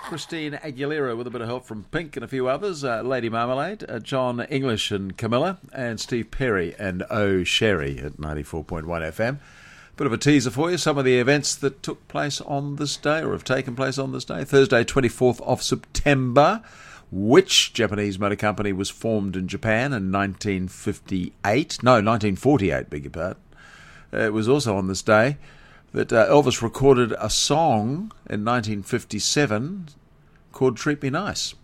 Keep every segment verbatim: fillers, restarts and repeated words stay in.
Christina Aguilera with a bit of help from Pink and a few others, uh, Lady Marmalade, uh, John English and Camilla, and Steve Perry and Oh Sherry at ninety-four point one F M. Bit of a teaser for you, some of the events that took place on this day or have taken place on this day. Thursday, twenty-fourth of September. Which Japanese motor company was formed in Japan in nineteen fifty-eight? No, nineteen forty-eight, beg your pardon. Uh, it was also on this day that uh, Elvis recorded a song in nineteen fifty-seven called Treat Me Nice.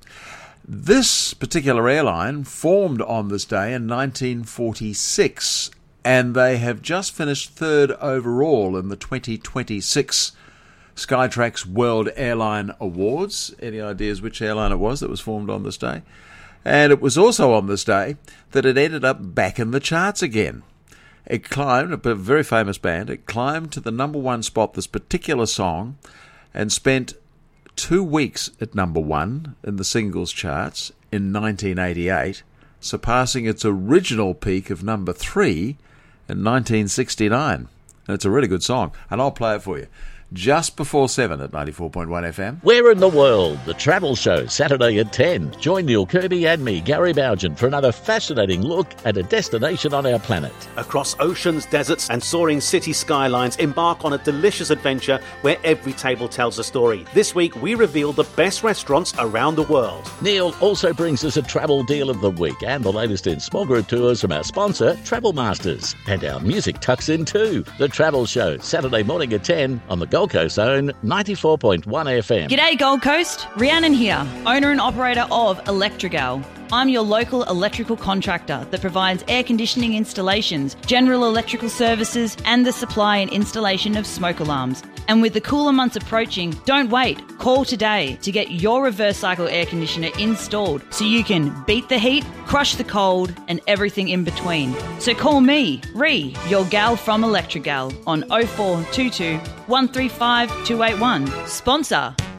This particular airline formed on this day in nineteen forty-six, and they have just finished third overall in the twenty twenty-six Skytrax World Airline Awards. Any ideas which airline it was that was formed on this day? And it was also on this day that it ended up back in the charts again. It climbed, a very famous band, it climbed to the number one spot, this particular song, and spent two weeks at number one in the singles charts in nineteen eighty-eight, surpassing its original peak of number three in nineteen sixty-nine. And it's a really good song, and I'll play it for you. Just before seven at ninety-four point one F M. Where in the world? The Travel Show, Saturday at ten. Join Neil Kirby and me, Gary Bougen, for another fascinating look at a destination on our planet. Across oceans, deserts and soaring city skylines, embark on a delicious adventure where every table tells a story. This week, we reveal the best restaurants around the world. Neil also brings us a travel deal of the week and the latest in small group tours from our sponsor, Travel Masters. And our music tucks in too. The Travel Show, Saturday morning at ten on the Gold Coast Own ninety-four point one F M. G'day Gold Coast, Rhiannon here, owner and operator of Electrigal. I'm your local electrical contractor that provides air conditioning installations, general electrical services, and the supply and installation of smoke alarms. And with the cooler months approaching, don't wait. Call today to get your reverse cycle air conditioner installed so you can beat the heat, crush the cold, and everything in between. So call me, Ree, your gal from Electrigal, on oh four two two, one three five, two eight one. Sponsor